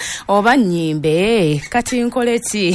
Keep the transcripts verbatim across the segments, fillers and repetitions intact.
oba nyimbe kati nkoleki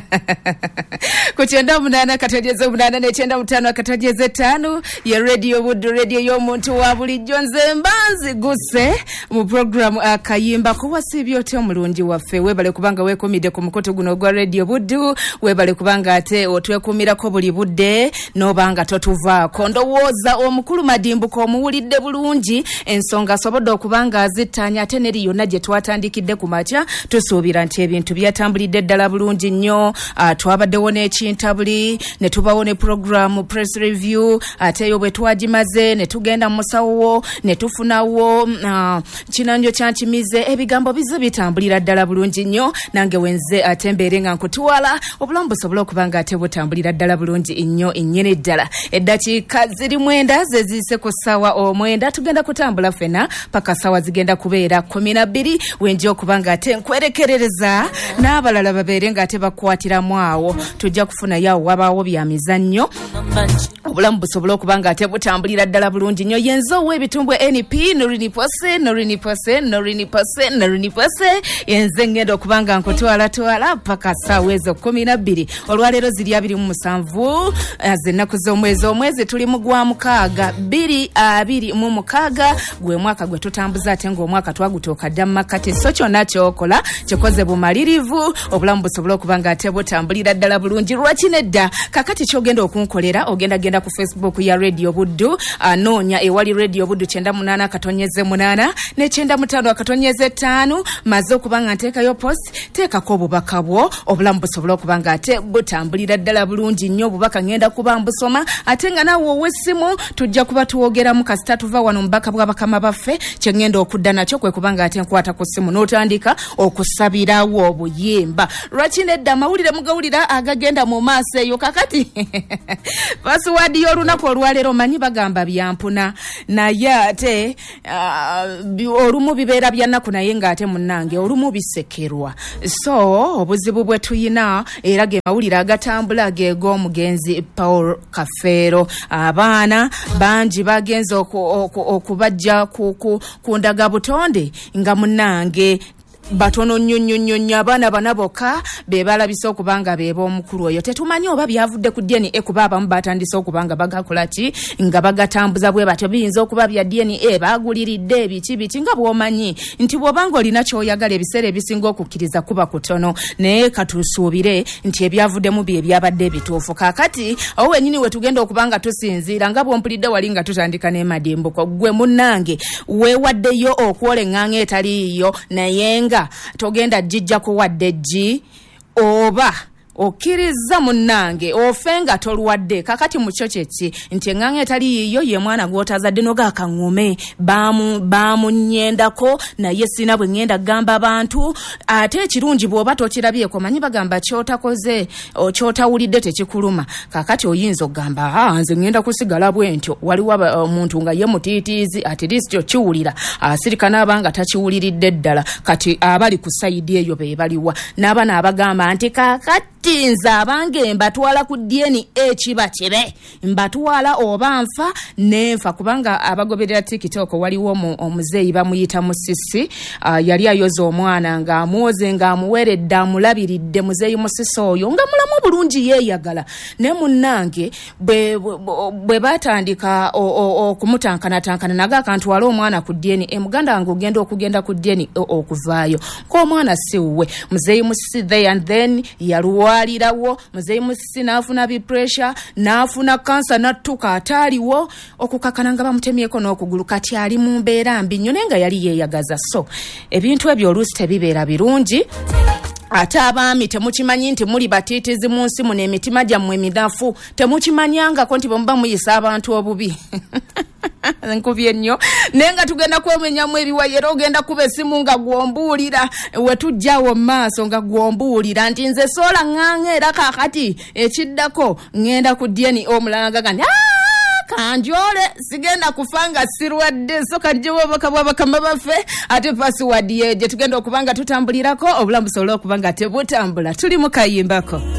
kuchenda munana katajeze munana ne chenda mutano katajeze tano ya radio wood radio y'omuntu wa bulijjo nze mbanzi guse mu program akayimba ko wasibyote omulungi waffe webale kubanga wekomide ku mukoto guno gwa radio wood webale kubanga ate otwekumira ko buli budde nobanga totuvaako ndowooza omukulu madimbuko omuwulidde bulungi ensonga sobodo okubanga azitanya ate neri yonna gye twatandikidde ku makya tusuubira nti ebintu byatambulidde ddala bulungi nnyo. Uh, twabaddewo n'ekintabuli ne tubawo ne program press review ate yo bwe twagimaze ne tugenda mu musawo ne tufunawo uh, kinanjo kyankimize ebigambo bize bitambulira ddala bulungi nnyo nange wenze ate mbeere nga nkutwala obulamu busobola okubanga ate butambulira ddala bulungi nnyo ennyini ddala. Eddakiika ziri mwenda ze ziise ku ssaawa omwenda tugenda kutambula fena paka ssaawa zigenda kubeera kumi na bbiri wenja okubanga ate nkwerekerereza n'abalala babeere nga ate bakwatiramu awo tujja kufuna yawo wabaawo bya mizannyo obulamu busobola okubanga ate butambulira ddala bulungi nnyo. Yenza ow'ebitumbwe N P Norini Pose Norini Pose Norini Pose Norini Pose yenze ngenda okubanga nkutwala twala paka ssaawa ezo kumi na bbiri. Olwaleero ziri abiri mu musanvu z'ennaku z'omwezi omwezi tuli mu gwa mukaaga bbiri abiri mu mukaaga gwe mwaka gwe tutambuza ate ng'omwaka twagutooka dda mu makati so kyonna ky'okola kikoze bumalirivu obulamu busobola okubanga ate butambulira ddala bulungi. Lwakinedda kakati kyogenda okunkolera ogenda genda ku Facebook ya Radio Buddu anoonya ewali Radio Buddu kyenda munana akatonyeze munana ne kyenda mutano akatonyeze ttaano maze okubanga nteekayo post teekako obubaka bwo obulamu busobola okubanga ate butambulira ddala bulungi nnyo. Obubaka ngenda kuba mbusoma ate nga naawe ow'essimu tujja kuba tuwogeramu kasita tuva wano mubaka bw'abakama baffe kye ngenda okudda nakyo kwe kubanga ate nkwata ku ssimu n'otandika okusabirawo obuyimba. Lwakinedda amawulire mugawulira agagenda mu maaso eyo kakati password y'olunaku olwaleero manyi bagamba byampuna naye ate uh, olumu bibeera bya nnaku naye ng'ate munnange olumu bisekerwa. So obuzibu bwe tuyina era ge mawulire agatambula geeg'omugenzi Paul Kafeero. Abaana bangi bagenze okubajja ku ndaga butonde nga munnange batono nnyo nnyo nnyo abaana bana bokka be balabise okubanga beeba omukulu oyo tetumanyi oba byavudde ku D N A kuba abamu batandise okubanga bagakola ki nga bagatambuza bwe batyo biyinza okuba bya D N A baguliridde ebiki biki nga bw'omanyi nti bw'obanga olina ky'oyagala ebiseera ebisinga okukkiriza kuba kutono naye katusuubire nti ebyavuddemu bye byabadde ebituufu. Kaakati awo wennyini we tugenda okubanga tusinziira nga bw'ompulidde wali nga tutandika n'emadimbuko gwe munnange weewaddeyo okwola eŋŋaŋa etaliiyo naye nga togenda jijja kuwadde ji oba okiriza munnange ofenga tolwadde kakati mucho kyeki nti eŋŋaŋa etali yiyo ye mwana gw'otazadde noga akaŋŋume bamu bamunnyendako naye sina bwe ŋŋenda gamba abantu ate ekirungi bw'oba tokirabyeko manyi bagamba kyotakoze kyotawulidde tekikuluma. Kakati oyinza okugamba ah nze ŋŋenda kusigala bwe ntyo waliwo omuntu nga ye mutiitiizi at least okiwulira asirika n'abanga takiwuliridde ddala kati abali ku sayidi eyo be baliwa n'abana abagamba nti kakati nze abange mbatwala ku D N A kiba kibe mbatwala oba nfa nenfa kubanga abagoberera TikTok waliwo omuzeeyi bamuyita Musisi uh, yali ayoza omwana nga amuwoze nga amuweredde amulabiridde muzeeyi Musisi oyo nga mulamu bulungi yeeyagala ne munnange bwe bwe batandika okumutankanatankana naga akantwala omwana ku D N A muganda wange ogenda okugenda ku D N A okuvaayo k'omwana si wuwe. Muzeeyi Musisi there and then yaluwa alirawo muzeeyi Musisi n'afuna bi pressure n'afuna cancer n'attuka ataaliwo okukakana nga bamutemyeko n'okugulu kati ali mu mbeera mbi nnyo naye nga yali yeeyagaza. So ebintu ebyo oluusi tebibeera birungi ate abaami temukimanyi nti muli batiitizi mu nsi muno emitima gyammwe emidafu temukimanyangako nti bwemuba muyisa abantu obubi nkubye nnyo naye nga tugenda kwemenyamu ebiwayiro ogenda kuba essimu nga gwombuulira we tujjawo mu maaso nga gwombuulira nti nze soola ŋŋaŋa era kaakati ekiddako ŋŋenda ku D N A omulala gaga nti kanjole sigenda kufanga sirwadde so kanjye bobaka bw'abakama baffe ate password ye gye tugenda okubanga tutambulirako obulamu busobola okubanga tebutambula. Tuli mu kayimbako.